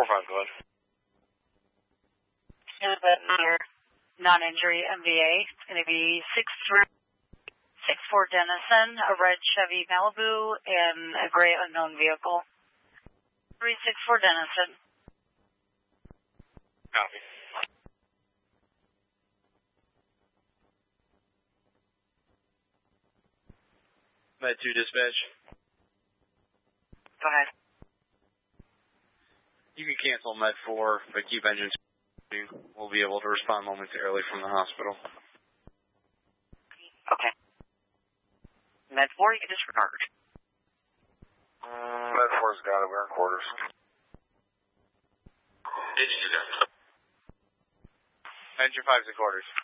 4-5, go ahead. Non-injury MVA. It's going to be 6364 Denison, a red Chevy Malibu, and a gray unknown vehicle. 364 Denison. Copy. Med 2 dispatch. Go ahead. You can cancel Med 4, but keep engines. We'll be able to respond momentarily from the hospital. Okay. Med 4, you can disregard. Med 4's got it. We're in quarters. Engine 5's in quarters.